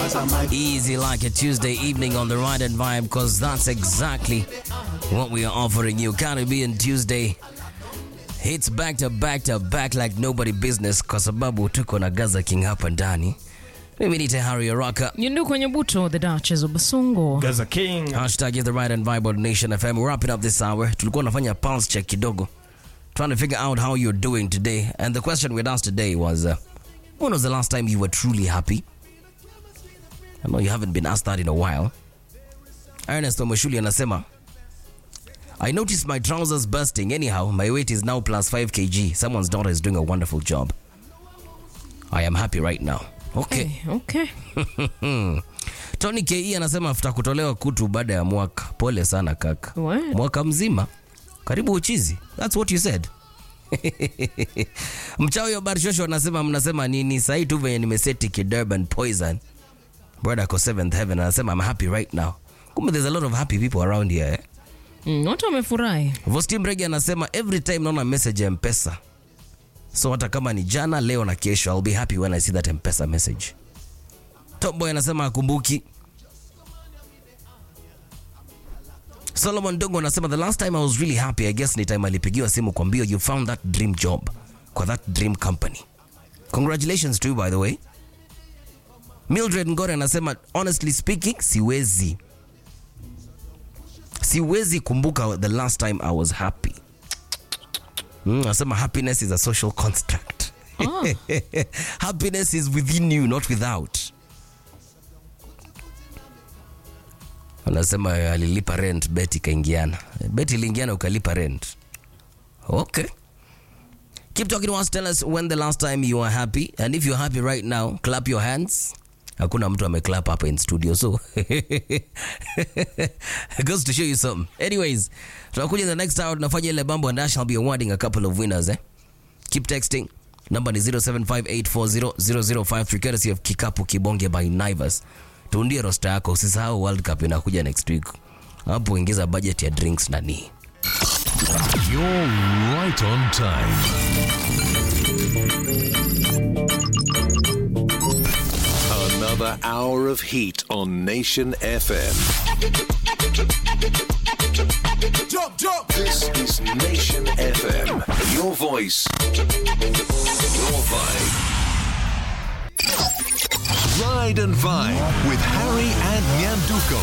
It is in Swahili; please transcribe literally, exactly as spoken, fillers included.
Easy like a Tuesday evening on the Ride and Vibe, because that's exactly what we are offering you. Caribbean Tuesday hits back to back to back like nobody business, kwa sababu tuko na Gaza King hapa ndani. Mimi ni Tehari Araka. Yundu kwenye buto, the Duchess of Basungo. Gaza King. Hashtag is the Ride and Vibe on Nation F M. We're wrapping up this hour. Tulikuwa nafanya pulse check kidogo, trying to figure out how you're doing today. And the question we'd asked today was, uh, when was the last time you were truly happy? I know you haven't been asked that in a while. Ernest Omashuli anasema, I noticed my trousers bursting. Anyhow, my weight is now plus five kilograms. Someone's daughter is doing a wonderful job. I am happy right now. Okay. Hey, okay. Tony K E anasema afuta kutolewa kutu baada ya mwaka. Pole sana kaka. What? Mwaka mzima. Karibu uchizi. That's what you said. Mchawi wa Barshosho anasema mnasema nini? Sahi tu venye nimeseti Kidurban Poison. Brother ko seventh heaven anasema I'm happy right now. Kumbe there's a lot of happy people around here. Eh? Mm, watu wamefurahi. Vostim Regi anasema every time naona message ya M-Pesa. So hata kama ni jana, leo na kesho, I'll be happy when I see that M-Pesa message. Top Boy anasema akumbuki. Solomon Dongo anasema the last time I was really happy, I guess ni time alipigiwa simu kwambio you found that dream job kwa that dream company. Congratulations to you, by the way. Mildred Ngore anasema honestly speaking, siwezi. Siwezi kumbuka the last time I was happy. Mm, anasema happiness is a social construct. Oh. Happiness is within you, not without. Anasema alilipa rent, Betty kaingiana. Betty iliingiana ukalipa rent. Okay. Keep talking to us. Tell us when the last time you were happy. And if you're happy right now, clap your hands. Hakuna mtu ameclap hapa in studio, so it goes to show you something. Anyways, tunakuja in the next hour, tunafanya ile mambo, and Ash will be awarding a couple of winners. Eh? Keep texting. Number is zero seven five eight four zero zero zero five three, courtesy of Kikapu Kibonge by Naivas. Tuundie roster yako, usisahau World Cup inakuja next week. Hapo ingiza budget ya drinks nani. You're right on time. Another hour of heat on Nation F M. Jump, jump. This is Nation F M. Your voice, your vibe. Ride and Vibe with Harry and Nyanduko.